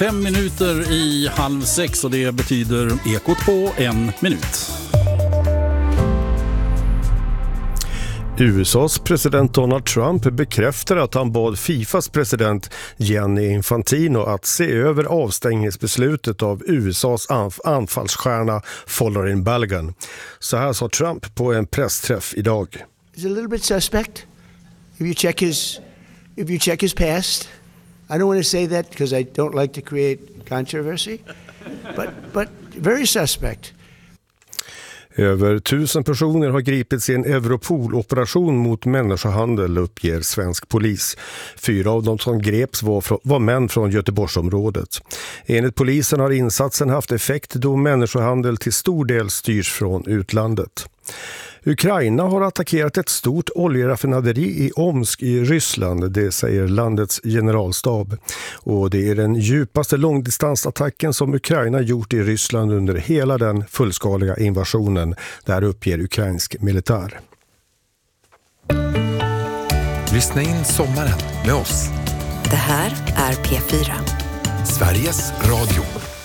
5 minuter i 5:30 och det betyder Ekot på 1 minut. USAs president Donald Trump bekräftar att han bad FIFAs president Gianni Infantino att se över avstängningsbeslutet av USAs anfallsstjärna Folarin Balogun. Så här sa Trump på en pressträff idag. It's a little bit suspect if you check his past. I don't want to say that because I don't like to create controversy, but very suspect. Över 1000 personer har gripits i en Europol-operation mot människohandel, uppger svensk polis. 4 av dem som greps var män från Göteborgsområdet. Enligt polisen har insatsen haft effekt då människohandel till stor del styrs från utlandet. Ukraina har attackerat ett stort oljeraffinaderi i Omsk i Ryssland, det säger landets generalstab. Och det är den djupaste långdistansattacken som Ukraina gjort i Ryssland under hela den fullskaliga invasionen, där uppger ukrainsk militär. Lyssna in sommaren med oss. Det här är P4. Sveriges Radio.